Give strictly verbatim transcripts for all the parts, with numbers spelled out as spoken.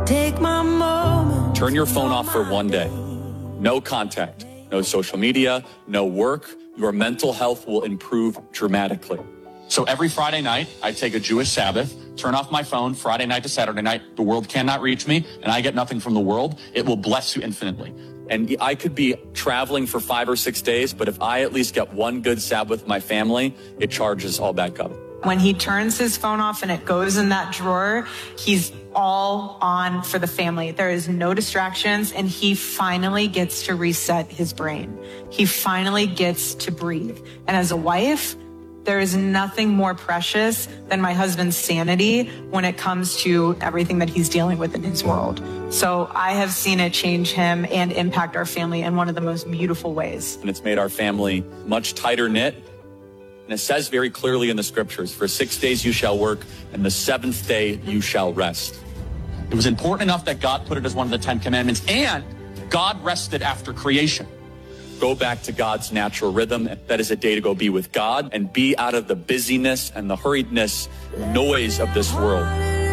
Take my moment. Turn your phone off for one day. No contact, no social media, no work. Your mental health will improve dramatically. So every Friday night, I take a Jewish Sabbath, turn off my phone Friday night to Saturday night. The world cannot reach me, and I get nothing from the world. It will bless you infinitely. And I could be traveling for five or six days, but if I at least get one good Sabbath with my family, it charges all back up. When he turns his phone off and it goes in that drawer, he's all on for the family. There is no distractions, and he finally gets to reset his brain. He finally gets to breathe. And as a wife, there is nothing more precious than my husband's sanity when it comes to everything that he's dealing with in his world. So I have seen it change him and impact our family in one of the most beautiful ways. And it's made our family much tighter knit. And it says very clearly in the scriptures, for six days you shall work, and the seventh day you shall rest. It was important enough that God put it as one of the Ten Commandments, and God rested after creation. Go back to God's natural rhythm. That is a day to go be with God and be out of the busyness and the hurriedness, noise of this world.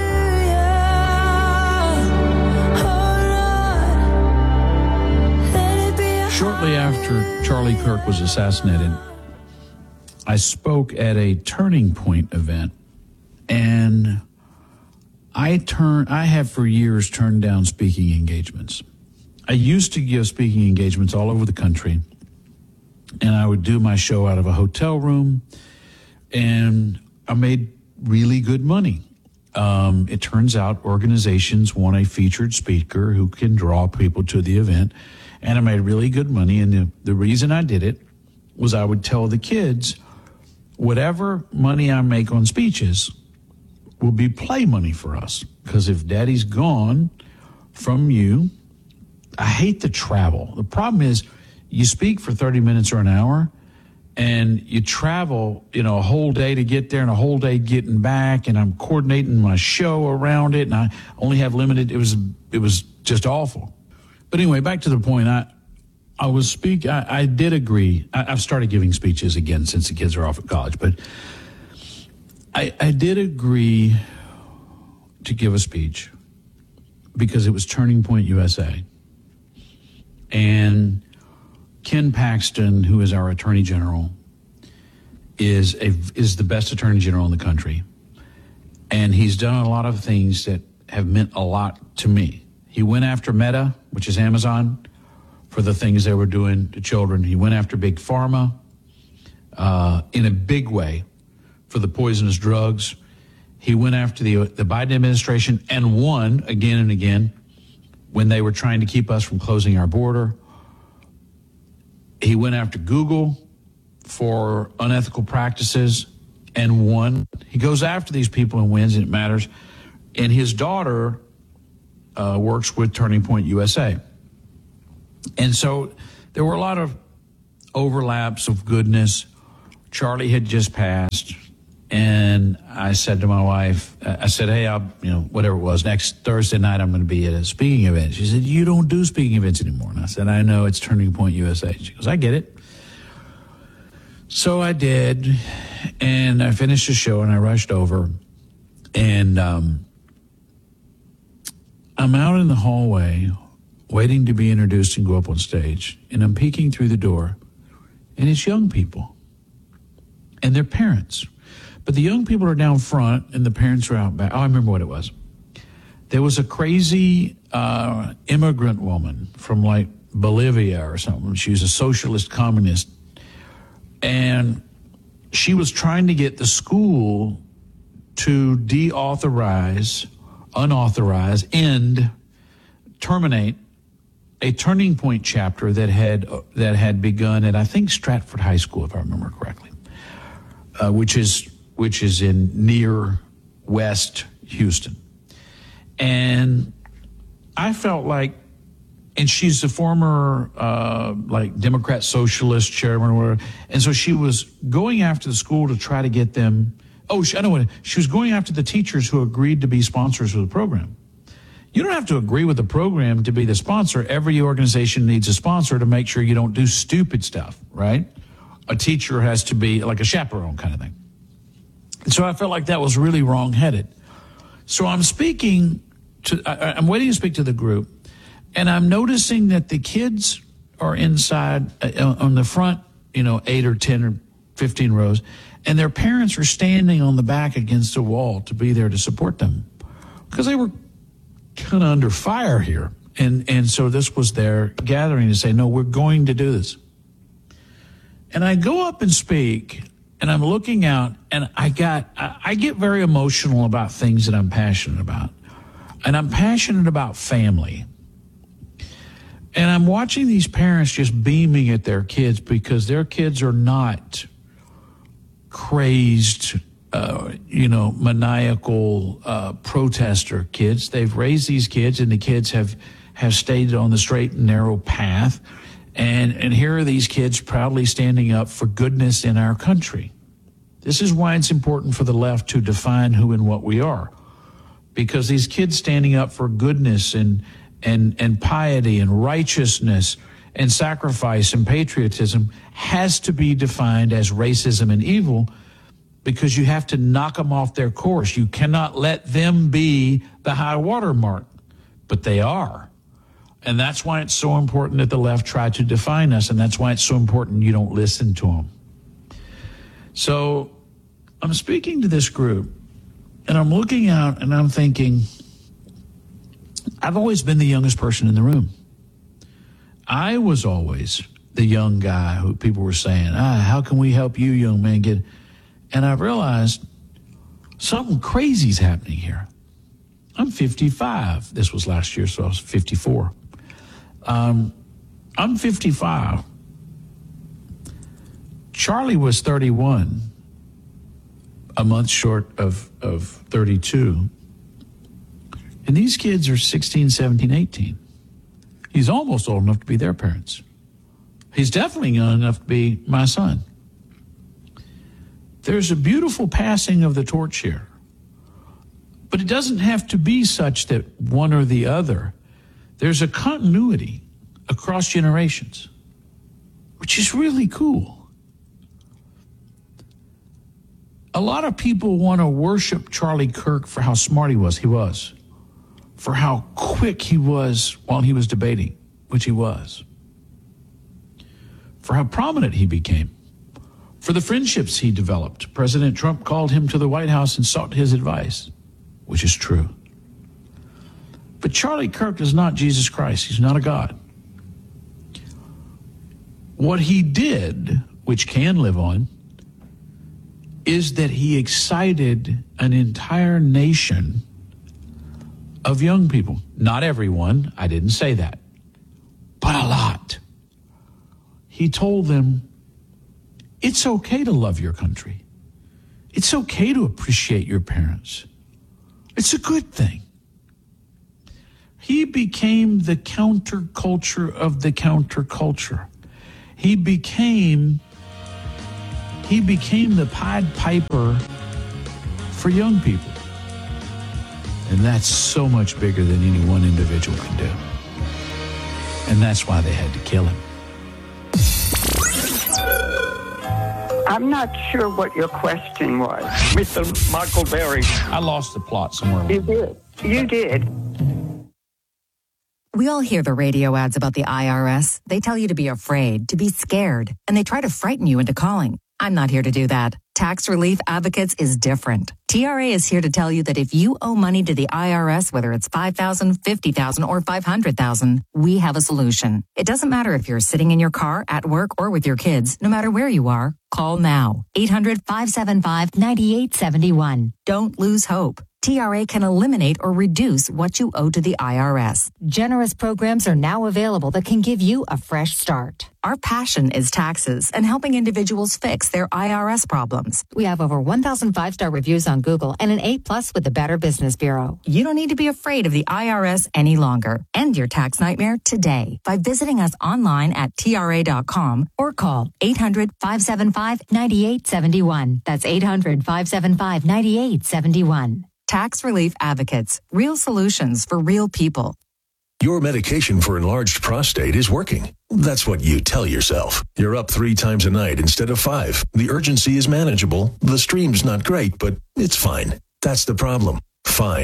Shortly after Charlie Kirk was assassinated, I spoke at a Turning Point event, and I turn. I have for years turned down speaking engagements. I used to give speaking engagements all over the country, and I would do my show out of a hotel room, and I made really good money. Um, it turns out organizations want a featured speaker who can draw people to the event, and I made really good money, and the, the reason I did it was I would tell the kids, whatever money I make on speeches will be play money for us. Because if daddy's gone from you, I hate the travel. The problem is you speak for thirty minutes or an hour and you travel, you know, a whole day to get there and a whole day getting back, and I'm coordinating my show around it, and I only have limited, it was, it was just awful. But anyway, back to the point, I, I was speak. I, I did agree. I, I've started giving speeches again since the kids are off at college, but I, I did agree to give a speech because it was Turning Point U S A, and Ken Paxton, who is our Attorney General, is a is the best Attorney General in the country, and he's done a lot of things that have meant a lot to me. He went after Meta, which is Amazon, for the things they were doing to children. He went after Big Pharma uh, in a big way for the poisonous drugs. He went after the, the Biden administration and won again and again when they were trying to keep us from closing our border. He went after Google for unethical practices and won. He goes after these people and wins, and it matters. And his daughter uh, works with Turning Point U S A. And so there were a lot of overlaps of goodness. Charlie had just passed, and I said to my wife, I said, hey, I'll, you know, whatever it was, next Thursday night I'm going to be at a speaking event. She said, you don't do speaking events anymore. And I said, I know, it's Turning Point U S A. She goes, I get it. So I did, and I finished the show, and I rushed over, and um, I'm out in the hallway waiting to be introduced and go up on stage, and I'm peeking through the door, and it's young people and their parents. But the young people are down front, and the parents are out back. Oh, I remember what it was. There was a crazy uh, immigrant woman from, like, Bolivia or something. She was a socialist communist, and she was trying to get the school to deauthorize, unauthorize, end, terminate a Turning Point chapter that had uh, that had begun at, I think, Stratford High School, if I remember correctly, uh, which is which is in near West Houston. And I felt like, and she's the former uh, like Democrat socialist chairman or whatever, and so she was going after the school to try to get them. Oh, she, I know what she was going after the teachers who agreed to be sponsors of the program. You don't have to agree with the program to be the sponsor. Every organization needs a sponsor to make sure you don't do stupid stuff, right? A teacher has to be like a chaperone kind of thing. And so I felt like that was really wrong-headed. So I'm speaking to, I, I'm waiting to speak to the group, and I'm noticing that the kids are inside uh, on the front, you know, eight or ten or fifteen rows, and their parents are standing on the back against a wall to be there to support them because they were kind of under fire here. And, and so this was their gathering to say, no, we're going to do this. And I go up and speak, and I'm looking out, and I got, I, I get very emotional about things that I'm passionate about. And I'm passionate about family. And I'm watching these parents just beaming at their kids because their kids are not crazed, uh, you know, maniacal uh, protester kids. They've raised these kids, and the kids have, have stayed on the straight and narrow path. And, and here are these kids proudly standing up for goodness in our country. This is why it's important for the left to define who and what we are. Because these kids standing up for goodness and and and piety and righteousness and sacrifice and patriotism has to be defined as racism and evil, because you have to knock them off their course. You cannot let them be the high water mark, but they are. And that's why it's so important that the left try to define us, and that's why it's so important you don't listen to them. So I'm speaking to this group, and I'm looking out and I'm thinking, I've always been the youngest person in the room. I was always the young guy who people were saying, ah, how can we help you, young man, get... And I realized something crazy's happening here. I'm fifty-five. This was last year, so I was fifty-four. Um, I'm fifty-five. Charlie was thirty-one, a month short of, of thirty-two. And these kids are sixteen, seventeen, eighteen. He's almost old enough to be their parents. He's definitely young enough to be my son. There's a beautiful passing of the torch here. But it doesn't have to be such that one or the other. There's a continuity across generations, which is really cool. A lot of people want to worship Charlie Kirk for how smart he was. He was. For how quick he was while he was debating, which he was. For how prominent he became. For the friendships he developed. President Trump called him to the White House and sought his advice, which is true. But Charlie Kirk is not Jesus Christ. He's not a God. What he did, which can live on, is that he excited an entire nation of young people. Not everyone, I didn't say that, but a lot. He told them, it's okay to love your country. It's okay to appreciate your parents. It's a good thing. He became the counterculture of the counterculture. He became, he became the Pied Piper for young people. And that's so much bigger than any one individual can do. And that's why they had to kill him. I'm not sure what your question was. Mister Michael Berry. I lost the plot somewhere. You did. You did. We all hear the radio ads about the I R S. They tell you to be afraid, to be scared, and they try to frighten you into calling. I'm not here to do that. Tax Relief Advocates is different. T R A is here to tell you that if you owe money to the I R S, whether it's five thousand dollars, fifty thousand dollars, or five hundred thousand dollars, we have a solution. It doesn't matter if you're sitting in your car, at work, or with your kids. No matter where you are, call now. eight hundred, five seven five, nine eight seven one. Don't lose hope. T R A can eliminate or reduce what you owe to the I R S. Generous programs are now available that can give you a fresh start. Our passion is taxes and helping individuals fix their I R S problems. We have over one thousand five-star reviews on Google and an A plus with the Better Business Bureau. You don't need to be afraid of the I R S any longer. End your tax nightmare today by visiting us online at T R A dot com or call eight hundred, five seven five, nine eight seven one. That's eight hundred, five seven five, nine eight seven one. Tax Relief Advocates. Real solutions for real people. Your medication for enlarged prostate is working. That's what you tell yourself. You're up three times a night instead of five. The urgency is manageable. The stream's not great, but it's fine. That's the problem. Fine.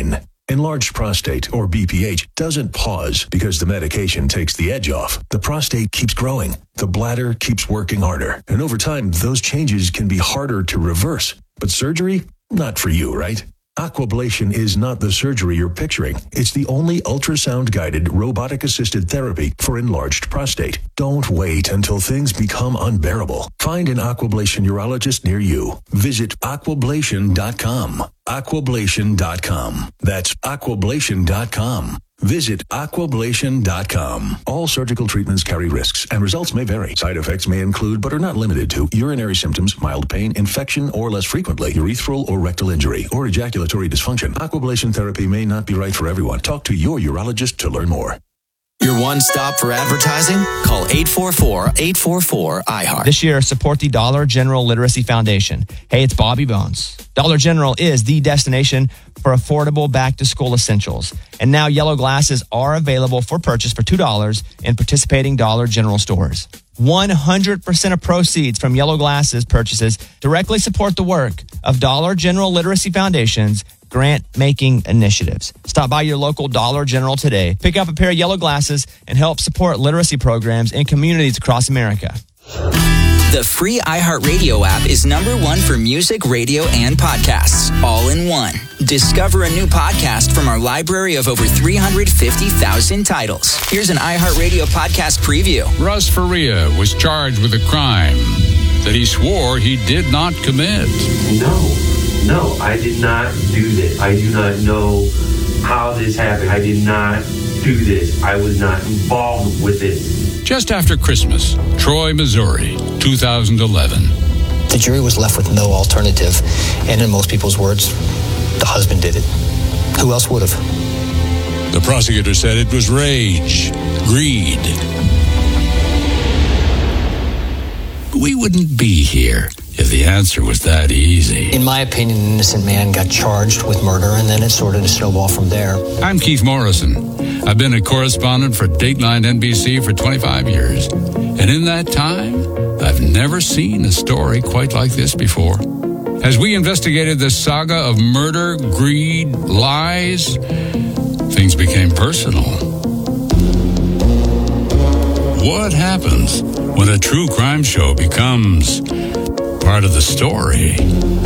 Enlarged prostate, or B P H, doesn't pause because the medication takes the edge off. The prostate keeps growing. The bladder keeps working harder. And over time, those changes can be harder to reverse. But surgery? Not for you, right? Aquablation is not the surgery you're picturing. It's the only ultrasound-guided, robotic-assisted therapy for enlarged prostate. Don't wait until things become unbearable. Find an Aquablation urologist near you. Visit aquablation dot com. aquablation dot com. That's aquablation dot com. Visit aquablation dot com. All surgical treatments carry risks, and results may vary. Side effects may include, but are not limited to, urinary symptoms, mild pain, infection, or less frequently, urethral or rectal injury, or ejaculatory dysfunction. Aquablation therapy may not be right for everyone. Talk to your urologist to learn more. Your one stop for advertising? Call eight four four, eight four four, I heart. This year, support the Dollar General Literacy Foundation. Hey, it's Bobby Bones. Dollar General is the destination for affordable back-to-school essentials. And now yellow glasses are available for purchase for two dollars in participating Dollar General stores. one hundred percent of proceeds from yellow glasses purchases directly support the work of Dollar General Literacy Foundation's grant-making initiatives. Stop by your local Dollar General today. Pick up a pair of yellow glasses and help support literacy programs in communities across America. The free iHeartRadio app is number one for music, radio, and podcasts, all in one. Discover a new podcast from our library of over three hundred fifty thousand titles. Here's an iHeartRadio podcast preview. Russ Faria was charged with a crime that he swore he did not commit. No. No, I did not do this. I do not know how this happened. I did not do this. I was not involved with this. Just after Christmas, Troy, Missouri, two thousand eleven. The jury was left with no alternative, and in most people's words, the husband did it. Who else would have? The prosecutor said it was rage, greed. We wouldn't be here if the answer was that easy. In my opinion, an innocent man got charged with murder, and then it sort of snowballed from there. I'm Keith Morrison. I've been a correspondent for Dateline N B C for twenty-five years. And in that time, I've never seen a story quite like this before. As we investigated the saga of murder, greed, lies, things became personal. What happens when a true crime show becomes part of the story?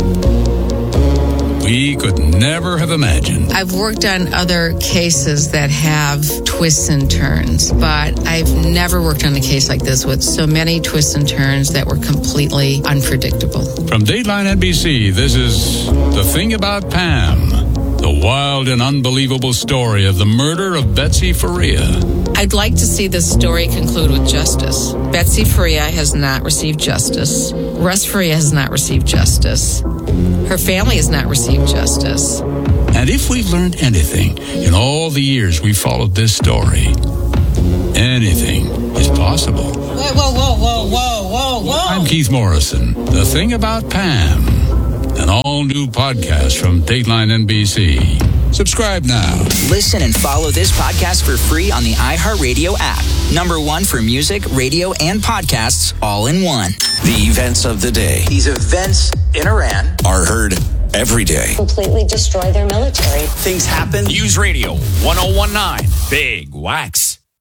We could never have imagined. I've worked on other cases that have twists and turns, but I've never worked on a case like this with so many twists and turns that were completely unpredictable. From Dateline N B C, this is The Thing About Pam, the wild and unbelievable story of the murder of Betsy Faria. I'd like to see this story conclude with justice. Betsy Faria has not received justice. Russ Faria has not received justice. Her family has not received justice. And if we've learned anything in all the years we followed this story, anything is possible. Whoa, whoa, whoa, whoa, whoa, whoa, whoa. I'm Keith Morrison. The Thing About Pam, an all-new podcast from Dateline N B C. Subscribe now. Listen and follow this podcast for free on the iHeartRadio app. Number one for music, radio, and podcasts, all in one. The events of the day. These events in Iran are heard every day. Completely destroy their military. Things happen. News Radio one oh one point nine. Big Wax.